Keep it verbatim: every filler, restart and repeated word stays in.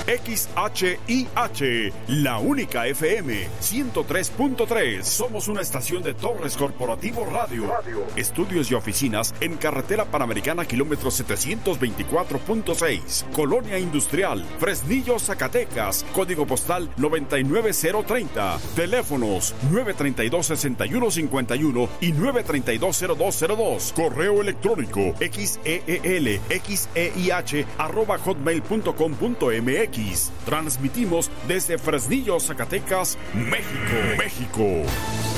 X H I H, la única F M, ciento tres punto tres. Somos una estación de Torres Corporativo Radio. Estudios y oficinas en Carretera Panamericana, kilómetro setecientos veinticuatro punto seis. Colonia Industrial, Fresnillo, Zacatecas. Código postal noventa y nueve cero treinta. Teléfonos nueve treinta y dos, sesenta y uno cincuenta y uno y nueve treinta y dos, cero dos cero dos. Correo electrónico xeel, xeih, arroba hotmail punto com punto mx. Transmitimos desde Fresnillo, Zacatecas, México. México.